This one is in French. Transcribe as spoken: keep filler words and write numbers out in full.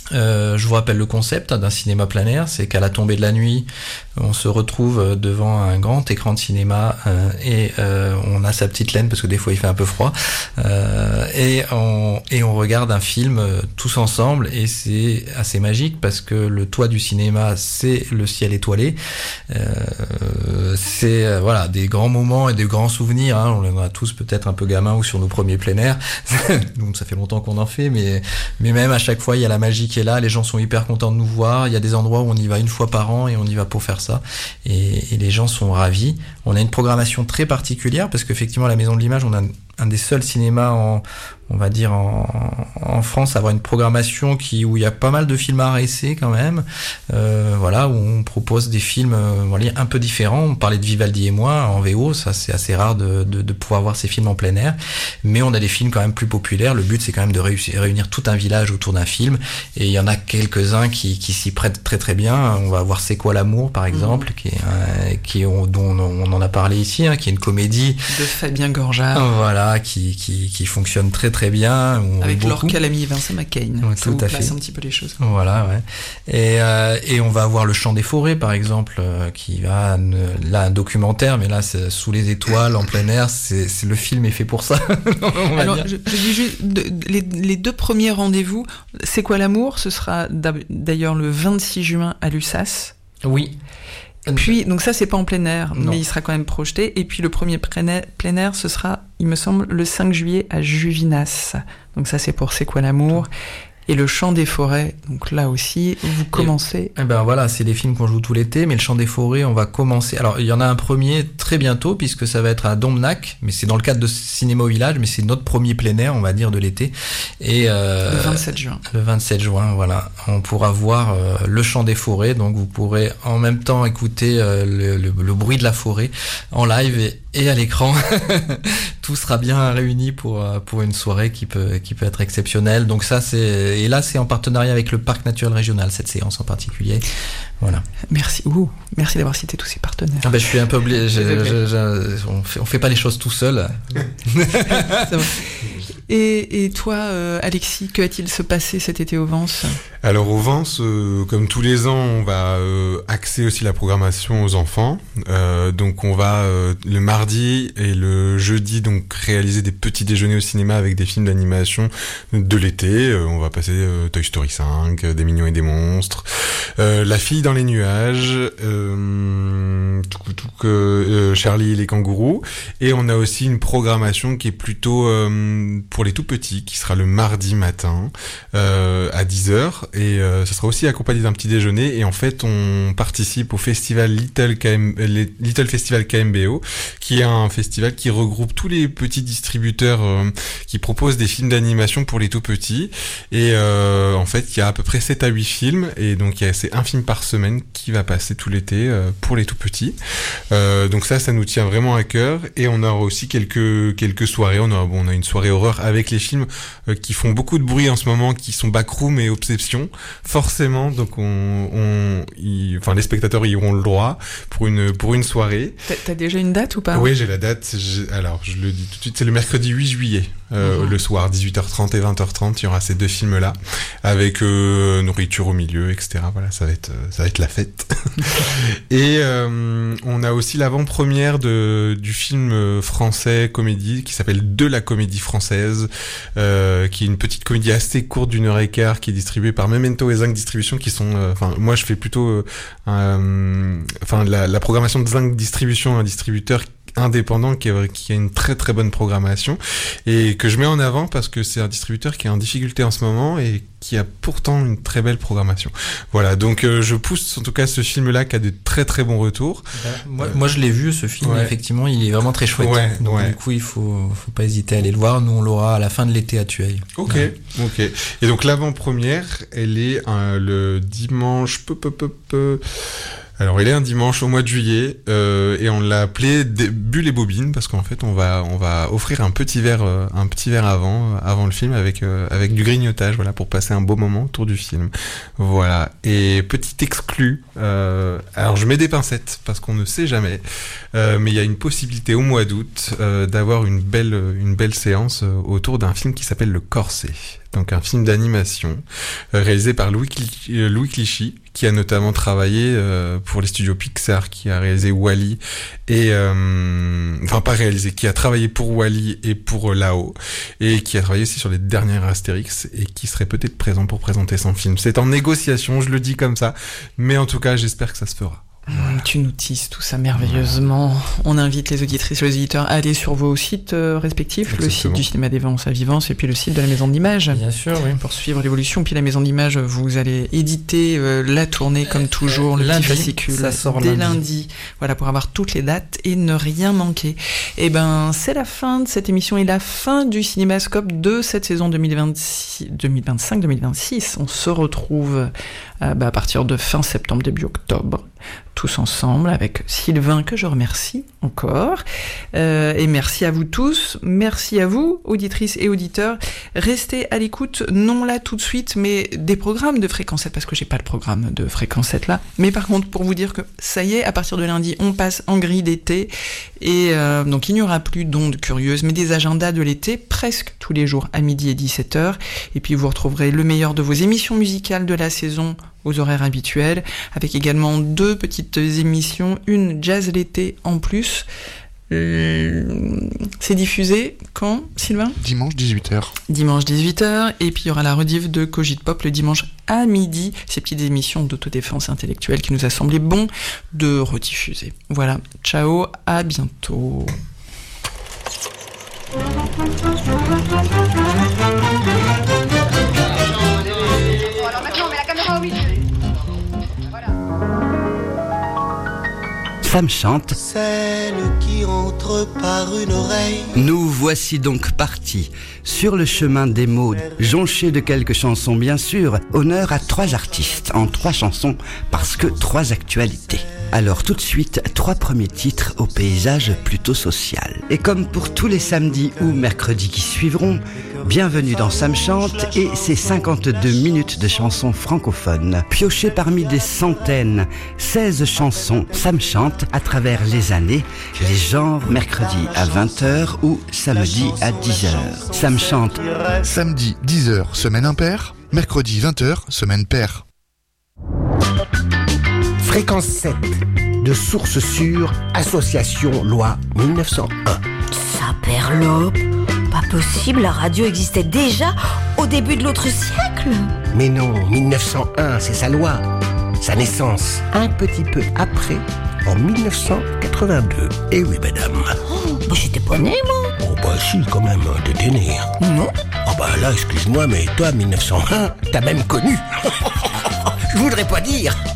Euh, je vous rappelle le concept hein, d'un cinéma plein air, c'est qu'à la tombée de la nuit, on se retrouve devant un grand écran de cinéma euh, et euh, on a sa petite laine parce que des fois il fait un peu froid euh, et on et on regarde un film euh, tous ensemble et c'est assez magique parce que le toit du cinéma c'est le ciel étoilé, euh, c'est euh, voilà des grands moments et des grands souvenirs. Hein, on en a tous peut-être un peu gamins ou sur nos premiers plein air, donc ça fait longtemps qu'on en fait, mais mais même à chaque fois il y a la magie qui est là, les gens sont hyper contents de nous voir, il y a des endroits où on y va une fois par an et on y va pour faire ça et, et les gens sont ravis. On a une programmation très particulière parce qu'effectivement à la Maison de l'Image on a un des seuls cinémas en, on va dire en, en France à avoir une programmation qui où il y a pas mal de films à essai quand même, euh, voilà où on propose des films euh, voilà, un peu différents. On parlait de Vivaldi et moi en V O, ça c'est assez rare de, de, de pouvoir voir ces films en plein air, mais on a des films quand même plus populaires. Le but c'est quand même de réussir, réunir tout un village autour d'un film et il y en a quelques-uns qui, qui s'y prêtent très très bien. On va voir C'est quoi l'amour par exemple, mmh. qui est, euh, qui on, dont on en a parlé ici, hein, qui est une comédie de Fabien Gorjard. Voilà. Qui, qui, qui fonctionne très très bien. Avec Laure Calamy et Vincent McCain. Ouais, ça tout vous à place fait. un petit peu les choses. Voilà, ouais. Et, euh, et on va avoir Le Chant des forêts, par exemple, euh, qui va, ne, là, un documentaire, mais là, c'est sous les étoiles, en plein air, c'est, c'est le film est fait pour ça. Alors, je, je dis juste, de, les, les deux premiers rendez-vous, C'est quoi l'amour? Ce sera d'ailleurs le vingt-six juin à Lussas. Oui. Puis, donc ça, c'est pas en plein air, non. mais il sera quand même projeté. Et puis, le premier plein air, ce sera, il me semble, le cinq juillet à Juvinas. Donc ça, c'est pour C'est quoi l'amour? Et Le Chant des forêts, donc là aussi, vous commencez... Et, et ben voilà, c'est les films qu'on joue tout l'été, mais Le Chant des forêts, on va commencer... Alors, il y en a un premier très bientôt, puisque ça va être à Dombnac, mais c'est dans le cadre de Cinéma au Village, mais c'est notre premier plein air, on va dire, de l'été. Et, euh, le vingt-sept juin. Le vingt-sept juin, voilà. On pourra voir euh, Le Chant des forêts, donc vous pourrez en même temps écouter euh, le, le, le bruit de la forêt en live et, et à l'écran. Tout sera bien réuni pour, pour une soirée qui peut, qui peut être exceptionnelle. Donc ça, c'est... Et là, c'est en partenariat avec le Parc naturel régional, cette séance en particulier. Voilà. Merci. Ouh, merci d'avoir cité tous ces partenaires. Ah ben, je suis un peu obligé. Je, je, je, on fait, on fait pas les choses tout seul. et, et toi, euh, Alexis, que va-t-il se passer cet été au Vence? Alors au Vence, euh, comme tous les ans, on va euh, axer aussi la programmation aux enfants. Euh, donc on va euh, le mardi et le jeudi donc réaliser des petits déjeuners au cinéma avec des films d'animation de l'été. Euh, on va passer euh, Toy Story cinq, euh, Des Mignons et des Monstres, euh, La Fille dans les nuages, euh, tout, tout, euh, Charlie et les kangourous. Et on a aussi une programmation qui est plutôt euh, pour les tout petits, qui sera le mardi matin euh, à dix heures. Et euh, ça sera aussi accompagné d'un petit déjeuner. Et en fait, on participe au festival Little, K M, Little Festival K M B O, qui est un festival qui regroupe tous les petits distributeurs euh, qui proposent des films d'animation pour les tout petits. Et euh, en fait, il y a à peu près sept à huit films. Et donc, il y a, c'est un film par semaine qui va passer tout l'été euh, pour les tout petits. Euh, donc ça, ça nous tient vraiment à cœur. Et on aura aussi quelques quelques soirées. On a, bon, on a une soirée horreur avec les films euh, qui font beaucoup de bruit en ce moment, qui sont Backroom et Obsession. Forcément, donc on, on y, enfin les spectateurs y auront le droit pour une pour une soirée. T'as, t'as déjà une date ou pas? Oui, j'ai la date. J'ai, alors, je le dis tout de suite, c'est le mercredi huit juillet, euh, mmh. le soir, dix-huit heures trente et vingt heures trente. Il y aura ces deux films-là, avec euh, nourriture au milieu, et cetera. Voilà, ça va être ça va être la fête. Et euh, on a aussi l'avant-première de du film français comédie qui s'appelle De la comédie française, euh, qui est une petite comédie assez courte d'une heure et quart, qui est distribuée par Memento et Zinc Distribution, qui sont, enfin, euh, moi je fais plutôt, enfin, euh, la, la programmation de Zinc Distribution, un distributeur indépendant qui a, qui a une très très bonne programmation et que je mets en avant parce que c'est un distributeur qui est en difficulté en ce moment et qui a pourtant une très belle programmation. Voilà, donc euh, je pousse en tout cas ce film-là qui a de très très bons retours. Ben, moi, euh, moi je l'ai vu ce film, ouais. Effectivement il est vraiment très chouette. Ouais, donc ouais. Du coup il faut, faut pas hésiter à aller le voir, nous on l'aura à la fin de l'été à Tueil. Ok, ouais. ok. Et donc l'avant-première, elle est euh, le dimanche... Peu, peu, peu, peu, Alors, il est un dimanche au mois de juillet euh, et on l'a appelé Bulle et Bobine parce qu'en fait, on va on va offrir un petit verre euh, un petit verre avant avant le film avec euh, avec du grignotage, voilà, pour passer un beau moment autour du film. Voilà. Et petit exclu. Euh, alors, je mets des pincettes parce qu'on ne sait jamais, euh, mais il y a une possibilité au mois d'août euh, d'avoir une belle une belle séance autour d'un film qui s'appelle Le Corset. donc un film d'animation euh, réalisé par Louis, Cli- euh, Louis Clichy, qui a notamment travaillé euh, pour les studios Pixar, qui a réalisé Wall-E et euh, enfin pas réalisé, qui a travaillé pour Wall-E et pour euh, Là-haut, et qui a travaillé aussi sur les dernières Astérix et qui serait peut-être présent pour présenter son film. C'est en négociation, je le dis comme ça, mais en tout cas j'espère que ça se fera. Voilà. Tu nous tisses tout ça merveilleusement. On invite les auditrices et les auditeurs à aller sur vos sites euh, respectifs, Exactement. Le site du Cinéma des Vents à Vivance et puis le site de la Maison d'Images. Bien sûr, oui. Pour suivre l'évolution. Puis la Maison d'Images, vous allez éditer euh, la tournée comme toujours, le lundi, petit fascicule ça sort dès lundi. lundi. Voilà, pour avoir toutes les dates et ne rien manquer. Et ben, c'est la fin de cette émission et la fin du Cinémascope de cette saison deux mille vingt-six, deux mille vingt-cinq deux mille vingt-six. On se retrouve euh, bah, à partir de fin septembre, début octobre. Tous ensemble avec Sylvain que je remercie encore euh, et merci à vous tous, merci à vous auditrices et auditeurs. Restez à l'écoute, non là tout de suite, mais des programmes de Fréquence sept, parce que j'ai pas le programme de Fréquence sept là, mais par contre pour vous dire que ça y est, à partir de lundi on passe en grille d'été et euh, donc il n'y aura plus d'ondes curieuses mais des agendas de l'été presque tous les jours à midi et dix-sept heures, et puis vous retrouverez le meilleur de vos émissions musicales de la saison aux horaires habituels, avec également deux petites émissions, une jazz l'été en plus. Euh, c'est diffusé quand, Sylvain ? Dimanche dix-huit heures. Dimanche dix-huit heures, et puis il y aura la rediff de Cogit Pop le dimanche à midi, ces petites émissions d'autodéfense intellectuelle qui nous a semblé bon de rediffuser. Voilà, ciao, à bientôt. Alors maintenant on met la caméra au milieu. Voilà. Sam chante. Celle qui entre par une oreille. Nous voici donc partis sur le chemin des mots, jonchés de quelques chansons bien sûr. Honneur à trois artistes en trois chansons parce que trois actualités. Alors tout de suite, trois premiers titres au paysage plutôt social. Et comme pour tous les samedis ou mercredis qui suivront, bienvenue dans Sam chante et ses cinquante-deux minutes de chansons francophones. Piochées parmi des centaines, seize chansons, Sam chante à travers les années, les genres, mercredi à vingt heures ou samedi à dix heures. Sam chante. Samedi dix heures, semaine impaire. Mercredi vingt heures, semaine paire. Fréquence sept, de sources sûres, association loi mille neuf cent un. Saperlope, pas possible, la radio existait déjà au début de l'autre siècle. Mais non, mille neuf cent un, c'est sa loi. Sa naissance, un petit peu après, en mille neuf cent quatre-vingt-deux. Eh oui, madame. Oh, bah j'étais pas née, moi. Oh bah si, quand même, t'étais née. Non. Oh bah là, excuse-moi, mais toi, mille neuf cent un, t'as même connu. Je voudrais pas dire.